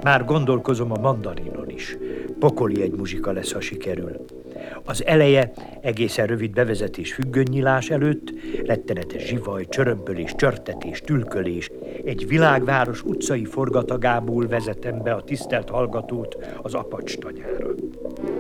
Már gondolkozom a mandarinon is. Pokoli egy muzsika lesz, ha sikerül. Az eleje egészen rövid bevezetés függönnyilás előtt, rettenetes zsivaj, csörömpölés, csörtetés, tülkölés, egy világváros utcai forgatagából vezetem be a tisztelt hallgatót az apacs tanyára.